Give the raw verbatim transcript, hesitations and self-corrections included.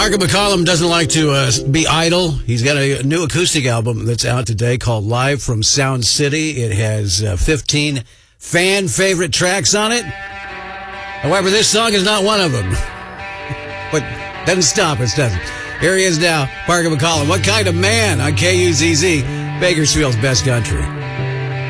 Parker McCollum doesn't like to uh, be idle. He's got a new acoustic album that's out today called Live from Sound City. It has uh, fifteen fan favorite tracks on it. However, this song is not one of them. But doesn't stop us, does it? Here he is now, Parker McCollum. What kind of man on K U Z Z, Bakersfield's best country.